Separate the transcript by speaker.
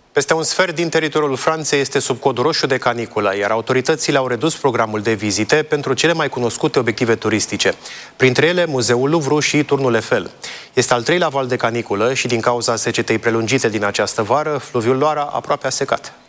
Speaker 1: Peste un sfert din teritoriul Franței este sub cod roșu de caniculă, iar autoritățile au redus programul de vizite pentru cele mai cunoscute obiective turistice, printre ele Muzeul Louvre și Turnul Eiffel. Este al treilea val de caniculă și din cauza secetei prelungite din această vară, fluviul Loara aproape a secat.